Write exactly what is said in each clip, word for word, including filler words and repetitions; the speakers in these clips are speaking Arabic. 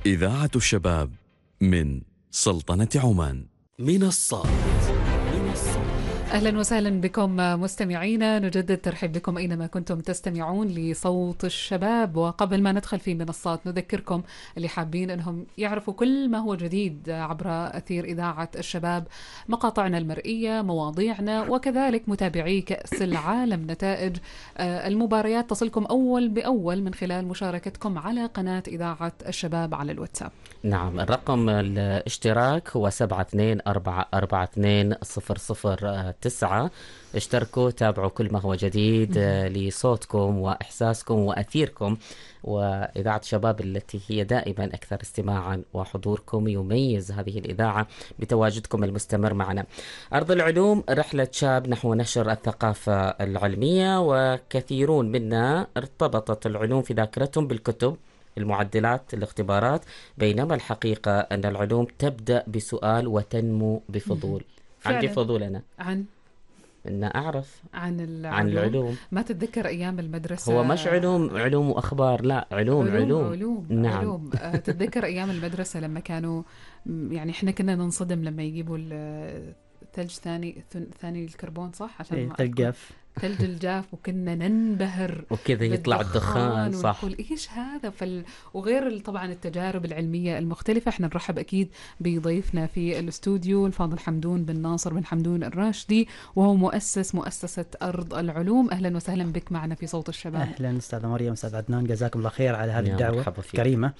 إذاعة الشباب من سلطنة عمان. منصات أهلا وسهلا بكم مستمعينا، نجدد ترحيب بكم أينما كنتم تستمعون لصوت الشباب. وقبل ما ندخل في منصات نذكركم اللي حابين أنهم يعرفوا كل ما هو جديد عبر أثير إذاعة الشباب، مقاطعنا المرئية، مواضيعنا، وكذلك متابعي كأس العالم، نتائج المباريات تصلكم أول بأول من خلال مشاركتكم على قناة إذاعة الشباب على الواتساب. نعم، الرقم الاشتراك هو سبعة اثنين أربعة أربعة اثنين صفر صفر تسعة. اشتركوا، تابعوا كل ما هو جديد لصوتكم وإحساسكم وأثيركم وإذاعة الشباب التي هي دائما أكثر استماعا، وحضوركم يميز هذه الإذاعة بتواجدكم المستمر معنا. أرض العلوم رحلة شاب نحو نشر الثقافة العلمية، وكثيرون منا ارتبطت العلوم في ذاكرتهم بالكتب، المعدلات، الاختبارات، بينما الحقيقة أن العلوم تبدأ بسؤال وتنمو بفضول. عندي فضول أنا عن أن أعرف عن العلوم. عن العلوم. ما تتذكر أيام المدرسة؟ هو مش علوم علوم وأخبار، لا، علوم علوم علوم, علوم. نعم. علوم. تتذكر أيام المدرسة لما كانوا، يعني إحنا كنا ننصدم لما يجيبوا الثلج ثاني ثاني الكربون، صح؟ عشان ثلج جاف ثلج الجاف، وكنا ننبهر وكذا يطلع الدخان، صح، ونقول إيش هذا. فال... وغير طبعا التجارب العلمية المختلفة. احنا نرحب أكيد بضيفنا في الاستوديو الفاضل حمدون بن ناصر بن حمدون الراشدي، وهو مؤسس مؤسسة أرض العلوم. أهلا وسهلا بك معنا في صوت الشباب. أهلا أستاذ مريم، أستاذ عدنان، جزاكم الله خير على هذه الدعوة الكريمة،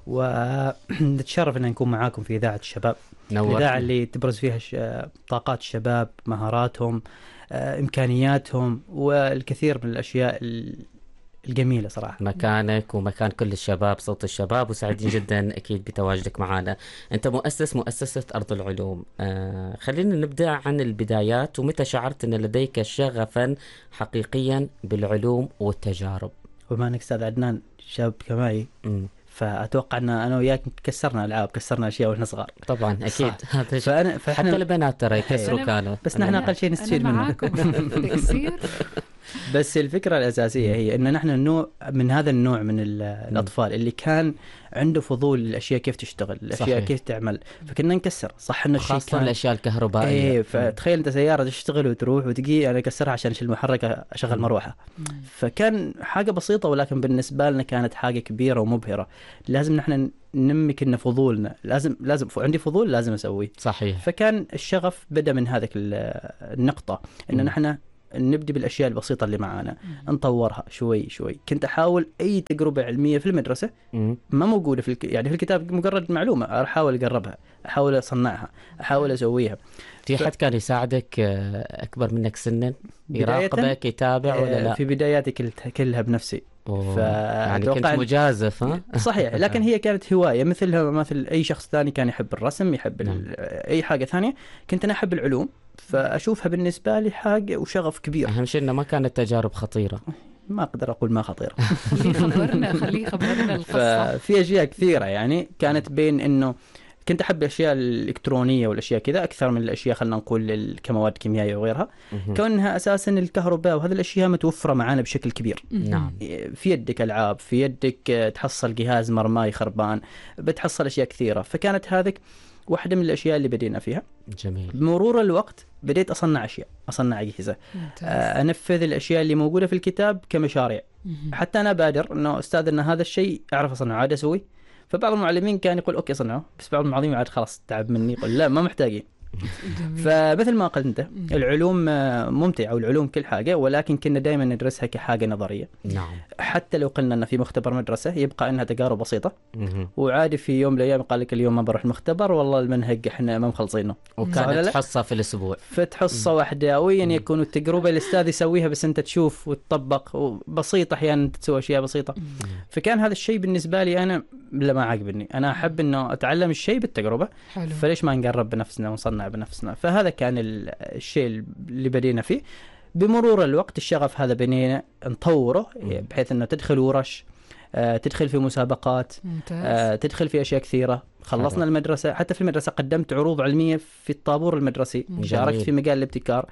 ونتشرف أن نكون معاكم في إذاعة الشباب، الإذاعة اللي تبرز فيها ش... طاقات الشباب، مهاراتهم، إمكانياتهم، والكثير من الأشياء الجميلة صراحة. مكانك ومكان كل الشباب، صوت الشباب، وسعيدين جدا أكيد بتواجدك معنا. أنت مؤسس مؤسسة أرض العلوم. آه خلينا نبدأ عن البدايات، ومتى شعرت أن لديك شغفا حقيقيا بالعلوم والتجارب؟ وما أنك أستاذ عدنان شاب كماي، م. فأتوقع أن أنا وياك كسرنا ألعاب، كسرنا أشياء وإحنا صغار. طبعا أكيد. فأنا حتى البنات ترى يكسروا كانوا، بس نحن أقل شيء نستفيد منه. تكسير. بس الفكرة الأساسية هي أن نحن النوع من هذا النوع من الأطفال اللي كان عنده فضول الأشياء كيف تشتغل، الأشياء صحيح. كيف تعمل، فكنا نكسر. صح إنه الشيء خاصة الأشياء الكهربائية. إيه، فتخيل أنت سيارة تشتغل وتروح وتجي، أنا أكسرها عشان أشيل المحرك، أشغل مروحة. فكان حاجة بسيطة، ولكن بالنسبة لنا كانت حاجة كبيرة ومبهرة. لازم نحن ننمي كنا فضولنا، لازم لازم عندي فضول لازم أسويه. صحيح. فكان الشغف بدأ من هذه النقطة، إن نحن نبدأ بالأشياء البسيطة اللي معانا، نطورها شوي شوي. كنت أحاول أي تجربة علمية في المدرسة مم. ما موجودة في الك... يعني في الكتاب مجرد معلومة، أحاول أقربها، أحاول أصنعها، أحاول أسويها. في حد ف... كان يساعدك أكبر منك سنا يراقبك يتابع ولا لا؟ في بداياتي كلها كلها بنفسي. ف... يعني كنت مجازف. ها؟ صحيح، لكن هي كانت هواية مثلها مثل أي شخص ثاني كان يحب الرسم، يحب ال... أي حاجة ثانية. كنت أنا أحب العلوم، فأشوفها بالنسبة لي حاجة وشغف كبير. أهم شيء إنه ما كانت تجارب خطيرة. ما أقدر أقول ما خطيرة. خليه خبرنا خليه خبرنا القصة. ففي أشياء كثيرة، يعني كانت بين إنه كنت أحب الأشياء الإلكترونية والأشياء كذا أكثر من الأشياء خلنا نقول كمواد كيميائية وغيرها، كونها أساسا الكهرباء وهذه الأشياء متوفرة معانا بشكل كبير. نعم. في يدك ألعاب، في يدك تحصل جهاز مرماي خربان، بتحصل أشياء كثيرة. فكانت هذه واحدة من الأشياء اللي بدينا فيها. جميل. بمرور الوقت بديت أصنع أشياء، أصنع أجهزة، أنفذ الأشياء اللي موجودة في الكتاب كمشاريع. حتى أنا بادر إنه أستاذ إن هذا الشيء أعرف أصنعه، عاد أسوي. فبعض المعلمين كان يقول أوكي صنعه، بس بعض المعلمين عاد خلاص تعب مني، يقول لا ما محتاجين. فمثل ما قلت أنت، العلوم ممتعة والعلوم كل حاجة، ولكن كنا دائما ندرسها كحاجة نظرية. نعم. حتى لو قلنا أن في مختبر مدرسة يبقى أنها تجارب بسيطة، وعادي في يوم من الأيام قال لك اليوم ما بروح المختبر، والله المنهج إحنا ما مخلصينه، وكانت حصة في الأسبوع، فتحصة واحدة أويا يكون التجربة الأستاذ يسويها، بس أنت تشوف وتطبق، وبسيطة أحيانا تسوي أشياء بسيطة. فكان هذا الشيء بالنسبة لي أنا لا ما عاجبني، أنا أحب إنه أتعلم الشيء بالتجربة. حلو. فليش ما نقرب بنفسنا ونصنع بنفسنا؟ فهذا كان الشيء اللي بدينا فيه. بمرور الوقت الشغف هذا بنينا نطوره، بحيث أنه تدخل ورش، تدخل في مسابقات، ممتاز. تدخل في أشياء كثيرة. خلصنا حلو. المدرسة، حتى في المدرسة قدمت عروض علمية في الطابور المدرسي، شاركت في مجال الابتكار.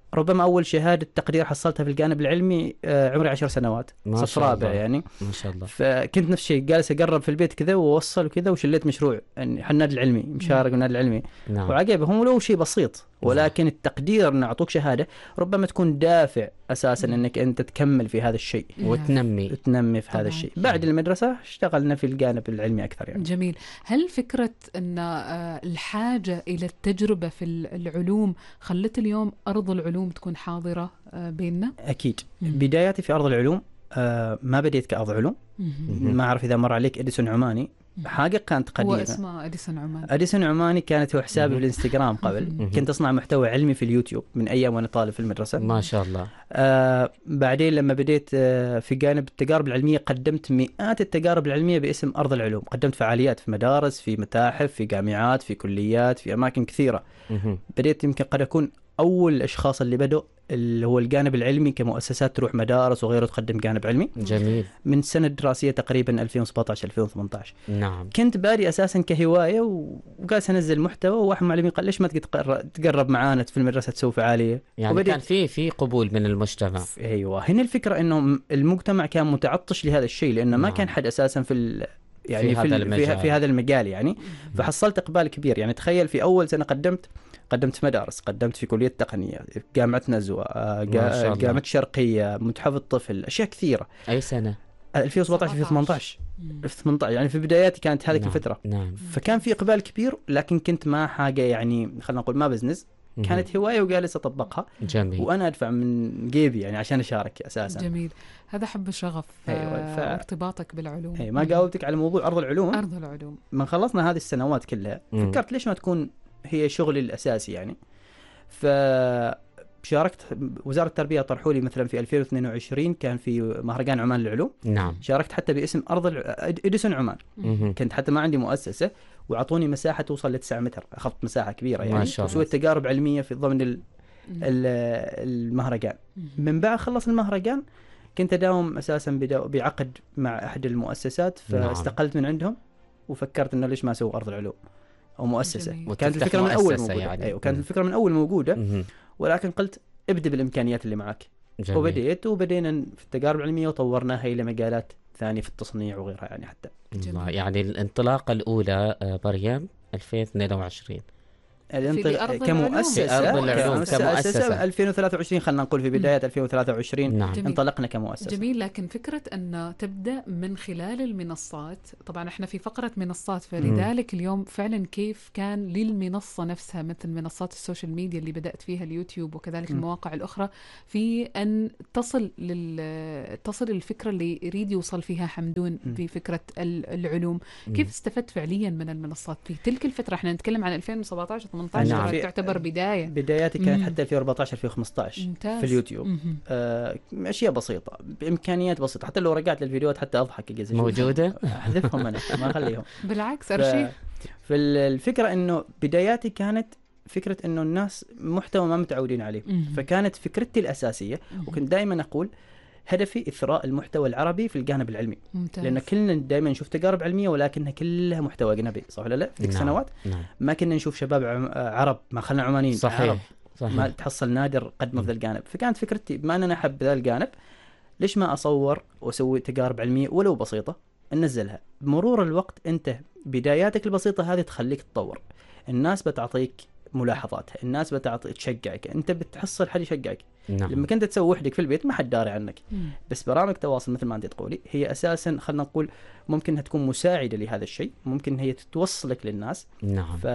ربما أول شهادة تقدير حصلتها في الجانب العلمي عمري عشر سنوات، صف رابع يعني ما شاء الله. فكنت نفس الشيء، جالس أقرب في البيت كذا ووصل وكذا، وشليت مشروع يعني النادي العلمي، مشارك بالنادي العلمي. نعم. وعقبهم لو شيء بسيط، ولكن التقدير أن أعطوك شهادة ربما تكون دافع أساسا أنك أنت تكمل في هذا الشيء وتنمي وتنمي في هذا الشيء. بعد المدرسة اشتغلنا في الجانب العلمي أكثر يعني. جميل. هل فكرة أن الحاجة إلى التجربة في العلوم خلت اليوم أرض العلوم تكون حاضرة بيننا؟ أكيد. بداياتي في أرض العلوم ما بديت كأرض علوم. ما أعرف إذا مر عليك إديسون عماني، حاجة كانت قديمة. هو اسمه أديسون عماني. أديسون عماني كانت هو حسابي في الانستغرام قبل. كنت أصنع محتوى علمي في اليوتيوب من أيام وأنا طالب في المدرسة. ما شاء الله. آه بعدين لما بديت آه في جانب التجارب العلمية، قدمت مئات التجارب العلمية باسم أرض العلوم. قدمت فعاليات في مدارس، في متاحف، في جامعات، في كليات، في أماكن كثيرة. بديت يمكن قد أكون أول الأشخاص اللي بدأوا اللي هو الجانب العلمي كمؤسسات تروح مدارس وغيره تقدم جانب علمي. جميل. من سنة دراسية تقريبا ألفين وسبعة عشر ألفين وثمانية عشر. نعم. كنت بادي أساسا كهواية وقاعد أنزل محتوى، وواحد معلمين قال ليش ما تقرب معانا في المدرسة تسوي فعالية. يعني وبديت... كان في في قبول من المجتمع. أيوة. هنا الفكرة إنه المجتمع كان متعطش لهذا الشيء، لأنه ما نعم. كان حد أساسا في ال... يعني في, في, هذا المجال. في, في هذا المجال يعني. فحصلت إقبال كبير. يعني تخيل في أول سنة قدمت قدمت مدارس، قدمت في كلية التقنية، جامعة نزوة، جامعة الشرقية، متحف الطفل، أشياء كثيرة. أي سنة؟ ألفين وسبعة عشر ألفين وثمانية عشر ألفين وثمانية عشر يعني في بداياتي كانت هذه نعم. الفترة. نعم. فكان في إقبال كبير، لكن كنت ما حاجة يعني خلنا نقول ما بزنس، كانت هواية وجالس أطبقها. جميل. وأنا أدفع من جيبي يعني عشان أشارك أساسا. جميل. هذا حب شغف. أيوة. ف... ارتباطك بالعلوم. أي ما جاوبتك على موضوع أرض العلوم. أرض العلوم من خلصنا هذه السنوات كلها مم. فكرت ليش ما تكون هي شغلي الأساسي يعني. فشاركت وزارة التربية، طرحوا لي مثلا في ألفين واثنين وعشرين كان في مهرجان عمان للعلوم. نعم. شاركت حتى باسم أرض إديسون عمان. مم. كنت حتى ما عندي مؤسسة، وعطوني مساحة توصل لتسعة متر. أخذت مساحة كبيرة يعني، وسويت تجارب علمية في ضمن ال المهرجان. من بعد خلص المهرجان كنت أداوم أساسا بعقد مع أحد المؤسسات، فاستقلت من عندهم وفكرت إنه ليش ما أسوي أرض العلوم أو مؤسسة. كانت الفكرة من أول موجودة يعني. أيوة كانت الفكرة من أول موجودة. مم. ولكن قلت ابدأ بالإمكانيات اللي معك. جميل. وبديت وبدينا في التجارب العلمية وطورناها إلى مجالات ثانية في التصنيع وغيرها يعني. حتى جميل. يعني الانطلاقة الأولى مريم ألفين واثنين وعشرين كمؤسسة أرض العلوم كمؤسسة ألفين وثلاثة وعشرين خلنا نقول في بداية ألفين وثلاثة وعشرين. نعم. انطلقنا كمؤسسة. جميل. لكن فكرة أن تبدأ من خلال المنصات، طبعا احنا في فقرة منصات، فلذلك اليوم فعلا كيف كان للمنصة نفسها مثل منصات السوشيال ميديا اللي بدأت فيها اليوتيوب وكذلك م. المواقع الأخرى، في أن تصل لل تصل الفكرة اللي يريد يوصل فيها حمدون م. في فكرة العلوم. م. كيف استفدت فعليا من المنصات في تلك الفترة؟ احنا نتكلم عن ألفين وسبعة عشر ثمانية عشر. نعم. تعتبر بداية. بداياتي كانت حتى ألفين وأربعة عشر ألفين وخمسة عشر في اليوتيوب. آه، أشياء بسيطة بإمكانيات بسيطة. حتى لو رجعت للفيديوهات حتى أضحك. موجودة. أحذفهم أنا ما أخليهم. بالعكس أرشيف. فالفكرة إنه بداياتي كانت فكرة إنه الناس محتوى ما متعودين عليه. فكانت فكرتي الأساسية، وكنت دائما أقول هدفي إثراء المحتوى العربي في الجانب العلمي. ممتاز. لأن كلنا دائما نشوف تجارب علمية ولكنها كلها محتوى أجنبي، صح ولا لا؟ في تلك السنوات نعم. ما كنا نشوف شباب عرب، ما خلنا عمانيين. صحيح. عرب. صحيح. ما تحصل نادر قدموا في ذا الجانب. فكانت فكرتي بما أن أنا أحب ذا الجانب، ليش ما أصور وأسوي تجارب علمية ولو بسيطة ننزلها. بمرور الوقت أنت بداياتك البسيطة هذه تخليك تطور، الناس بتعطيك ملاحظاتها، الناس بتعطيك تشجعك، أنت بتحصل حد يشجعك. نعم. لما كنت تسوي وحدك في البيت ما حد داري عنك. مم. بس برامج تواصل مثل ما أنت تقولي هي أساسا خلنا نقول ممكن أنها تكون مساعدة لهذا الشيء، ممكن هي توصلك للناس. نعم. ف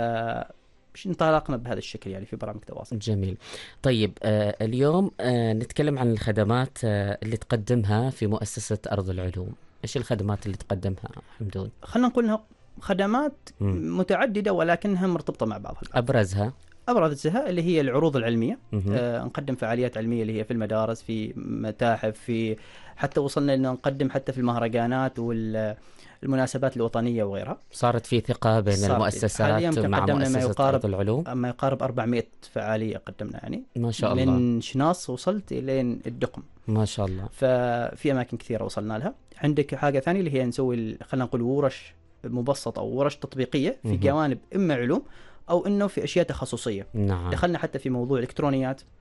انطلقنا بهذا الشكل يعني في برامج تواصل. جميل. طيب آه اليوم آه نتكلم عن الخدمات آه اللي تقدمها في مؤسسة أرض العلوم. إيش الخدمات اللي تقدمها حمدون؟ خلنا نقول إنها خدمات مم. متعددة ولكنها مرتبطة مع بعضها. أبرزها أبرزها اللي هي العروض العلمية. آه نقدم فعاليات علمية اللي هي في المدارس، في متاحف، في حتى وصلنا إنه نقدم حتى في المهرجانات والمناسبات الوطنية وغيرها. صارت في ثقة بين المؤسسات مع مؤسسة أرض العلوم. ما يقارب أربعمائة فعالية قدمنا يعني. ما شاء الله. من شناص وصلت إلين الدقم. ما شاء الله. ففي أماكن كثيرة وصلنا لها. عندك حاجة ثانية اللي هي نسوي خلينا نقول ورش مبسطة أو ورش تطبيقية في جوانب إما علوم أو إنه في أشياء تخصصية. نعم. دخلنا حتى في موضوع إلكترونيات،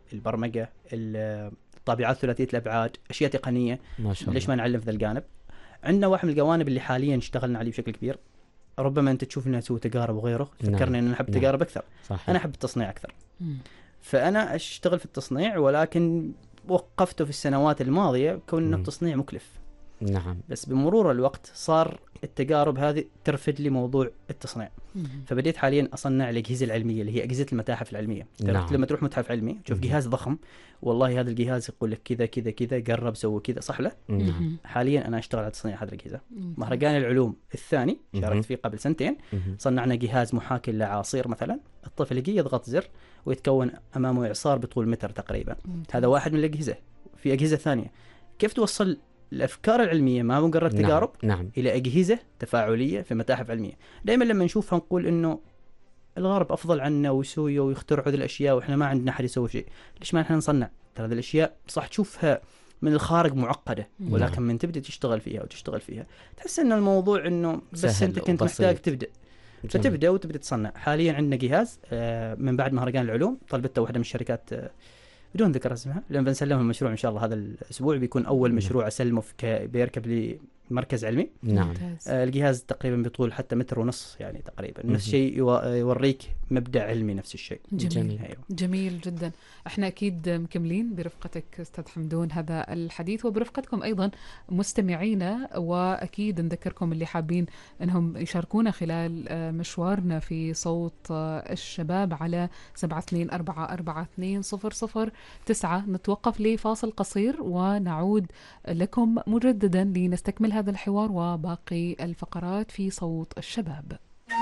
البرمجة، الطابعات ثلاثية الأبعاد، أشياء تقنية. ما شاء الله. ليش ما نعلم في ذا الجانب؟ عندنا واحد من الجوانب اللي حاليا اشتغلنا عليه بشكل كبير. ربما أنت تشوف إنها تسوي تجارب وغيره، فكرني إن أنا أحب التجارب أكثر. صحيح. أنا أحب التصنيع أكثر. مم. فأنا أشتغل في التصنيع، ولكن وقفته في السنوات الماضية كون إنه التصنيع مكلف. نعم. بس بمرور الوقت صار التجارب هذه ترفد لي موضوع التصنيع. مم. فبديت حاليا أصنع الأجهزة العلمية اللي هي أجهزة المتاحف العلمية. نعم. لما تروح متحف علمي تشوف جهاز ضخم، والله هذا الجهاز يقول لك كذا كذا كذا، قرب سوي كذا، صح له؟ نعم. حاليا أنا أشتغل على تصنيع هذه الأجهزة. مم. مهرجان العلوم الثاني مم. شاركت فيه قبل سنتين، مم. صنعنا جهاز محاكي لعصير مثلا. الطفل يجي يضغط زر ويتكون أمامه إعصار بطول متر تقريبا. ممتاز. هذا واحد من الأجهزة. في أجهزة ثانية. كيف توصل الأفكار العلمية ما هو مجرد تجارب نعم. نعم. إلى أجهزة تفاعلية في متاحف علمية؟ دائما لما نشوفها نقول إنه الغرب أفضل عنا ويسويوا ويخترعوا هذه الأشياء وإحنا ما عندنا أحد يسوي شيء. ليش ما إحنا نصنع؟ ترى هذه الأشياء صح تشوفها من الخارج معقدة، ولكن من تبدأ تشتغل فيها وتشتغل فيها تحس إن الموضوع إنه بس أنت كنت وبسيط. محتاج تبدأ. فتبدأ وتبدأ تصنع. حاليا عندنا جهاز من بعد مهرجان العلوم طلبته واحدة من الشركات بدون ذكر اسمها، لأن بنسلمها المشروع إن شاء الله هذا الأسبوع. بيكون أول مشروع أسلمه في بيركب لي مركز علمي. نعم. آه الجهاز تقريبا بطول حتى متر ونص يعني تقريبا. نفس الشيء يوريك مبدأ علمي نفس الشيء. جميل. جميل. أيوه. جميل جدا. احنا اكيد مكملين برفقتك استاذ حمدون هذا الحديث، وبرفقتكم ايضا مستمعينا، واكيد نذكركم اللي حابين انهم يشاركونا خلال مشوارنا في صوت الشباب على سبعة اثنين أربعة أربعة اثنين صفر صفر تسعة. نتوقف لفاصل قصير ونعود لكم مجددا لنستكمل هذا الحوار وباقي الفقرات في صوت الشباب.